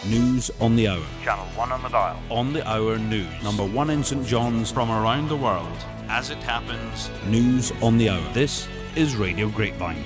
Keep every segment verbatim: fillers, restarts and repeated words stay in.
News on the hour. Channel one on the dial. On the hour news. Number one in St John's. From around the world. As it happens. News on the hour. This is Radio Grapevine.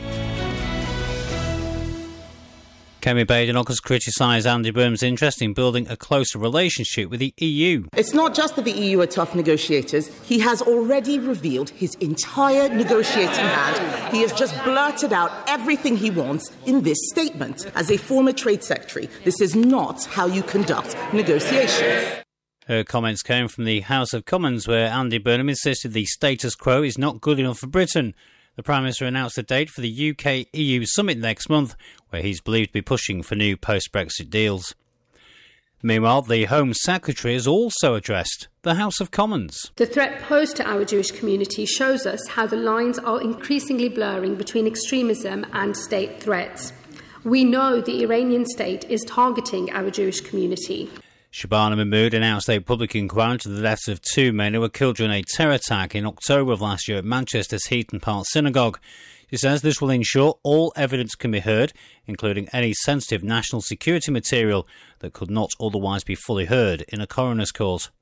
Kemi Badenoch criticised Andy Burnham's interest in building a closer relationship with the E U. It's not just that the E U are tough negotiators. He has already revealed his entire negotiating hand. He has just blurted out everything he wants in this statement. As a former trade secretary, this is not how you conduct negotiations. Her comments came from the House of Commons, where Andy Burnham insisted the status quo is not good enough for Britain. The Prime Minister announced a date for the U K E U summit next month, where he's believed to be pushing for new post-Brexit deals. Meanwhile, the Home Secretary has also addressed the House of Commons. The threat posed to our Jewish community shows us how the lines are increasingly blurring between extremism and state threats. We know the Iranian state is targeting our Jewish community. Shabana Mahmood announced a public inquiry into the deaths of two men who were killed during a terror attack in October of last year at Manchester's Heaton Park Synagogue. She says this will ensure all evidence can be heard, including any sensitive national security material that could not otherwise be fully heard in a coroner's court.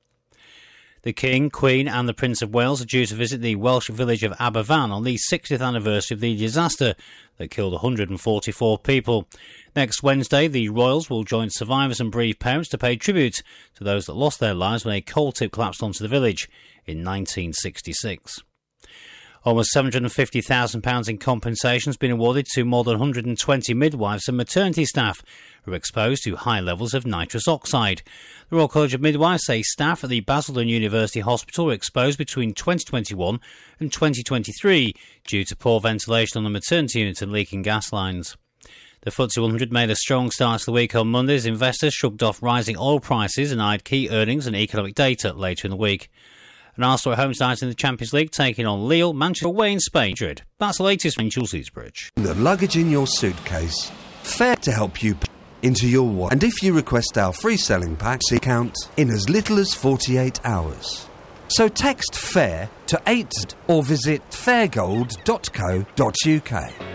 The King, Queen and the Prince of Wales are due to visit the Welsh village of Aberfan on the sixtieth anniversary of the disaster that killed one hundred forty-four people. Next Wednesday, the royals will join survivors and bereaved parents to pay tribute to those that lost their lives when a coal tip collapsed onto the village in nineteen sixty-six. Almost seven hundred fifty thousand pounds in compensation has been awarded to more than one hundred twenty midwives and maternity staff who were exposed to high levels of nitrous oxide. The Royal College of Midwives say staff at the Basildon University Hospital were exposed between twenty twenty-one and twenty twenty-three due to poor ventilation on the maternity unit and leaking gas lines. The F T S E one hundred made a strong start to the week on Monday as investors shrugged off rising oil prices and eyed key earnings and economic data later in the week. And Arsenal at home tonight in the Champions League, taking on Lille, Manchester away in Spain. Madrid. That's the latest from Chelsea Bridge. The luggage in your suitcase, fair to help you p- into your wallet. And if you request our free selling packs, it counts in as little as forty-eight hours. So text FAIR to eight or visit fairgold dot co dot uk.